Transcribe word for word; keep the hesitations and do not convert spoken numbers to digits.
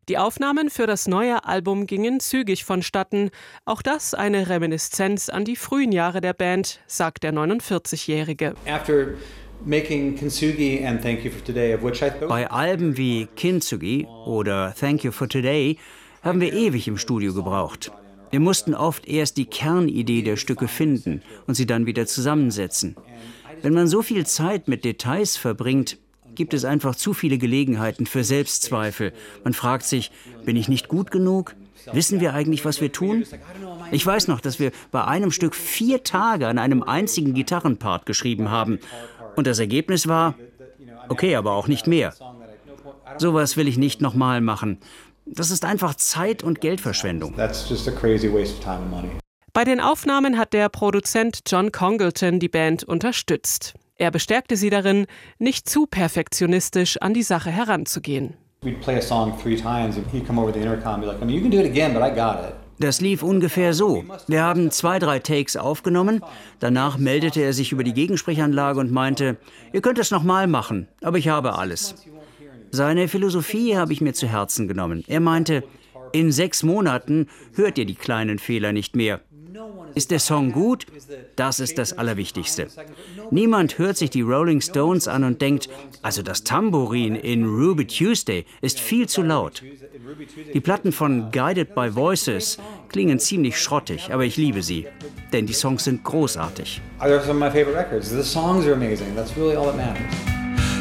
Die Aufnahmen für das neue Album gingen zügig vonstatten. Auch das eine Reminiszenz an die frühen Jahre der Band, sagt der neunundvierzigjährige. Bei Alben wie Kintsugi oder Thank You for Today haben wir ewig im Studio gebraucht. Wir mussten oft erst die Kernidee der Stücke finden und sie dann wieder zusammensetzen. Wenn man so viel Zeit mit Details verbringt, gibt es einfach zu viele Gelegenheiten für Selbstzweifel. Man fragt sich, bin ich nicht gut genug? Wissen wir eigentlich, was wir tun? Ich weiß noch, dass wir bei einem Stück vier Tage an einem einzigen Gitarrenpart geschrieben haben. Und das Ergebnis war, okay, aber auch nicht mehr. Sowas will ich nicht nochmal machen. Das ist einfach Zeit- und Geldverschwendung. Bei den Aufnahmen hat der Produzent John Congleton die Band unterstützt. Er bestärkte sie darin, nicht zu perfektionistisch an die Sache heranzugehen. Das lief ungefähr so. Wir haben zwei, drei Takes aufgenommen. Danach meldete er sich über die Gegensprechanlage und meinte, ihr könnt es nochmal machen, aber ich habe alles. Seine Philosophie habe ich mir zu Herzen genommen. Er meinte, in sechs Monaten hört ihr die kleinen Fehler nicht mehr. Ist der Song gut? Das ist das Allerwichtigste. Niemand hört sich die Rolling Stones an und denkt, also das Tambourin in Ruby Tuesday ist viel zu laut. Die Platten von Guided by Voices klingen ziemlich schrottig, aber ich liebe sie, denn die Songs sind großartig. They're some of my favorite records. The songs are amazing. That's really all that matters.